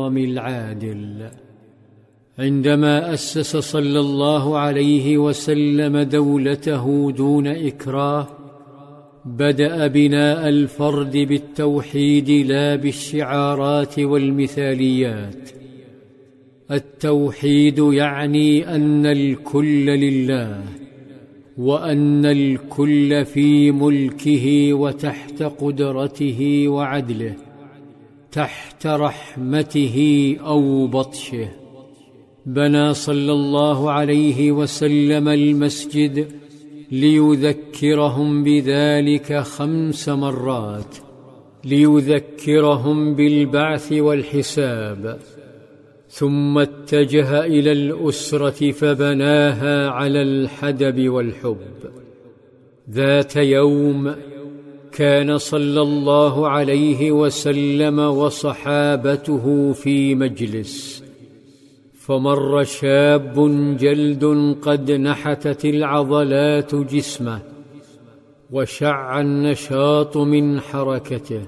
الكرم العادل. عندما أسس صلى الله عليه وسلم دولته دون إكراه، بدأ بناء الفرد بالتوحيد لا بالشعارات والمثاليات. التوحيد يعني أن الكل لله، وأن الكل في ملكه وتحت قدرته وعدله، تحت رحمته أو بطشه. بنى صلى الله عليه وسلم المسجد ليذكرهم بذلك 5 مرات، ليذكرهم بالبعث والحساب. ثم اتجه إلى الأسرة فبناها على الحدب والحب. ذات يوم كان صلى الله عليه وسلم وصحابته في مجلس، فمر شاب جلد قد نحتت العضلات جسمه وشع النشاط من حركته،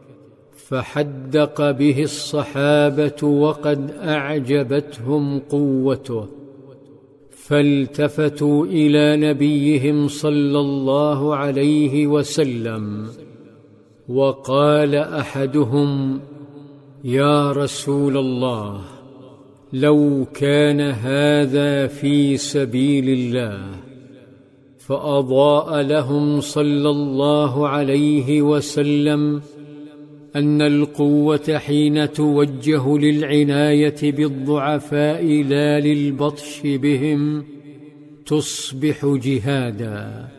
فحدق به الصحابة وقد أعجبتهم قوته، فالتفتوا إلى نبيهم صلى الله عليه وسلم، وقال أحدهم: يا رسول الله، لو كان هذا في سبيل الله. فأضاء لهم صلى الله عليه وسلم أن القوة حين توجه للعناية بالضعفاء لا للبطش بهم تصبح جهادا.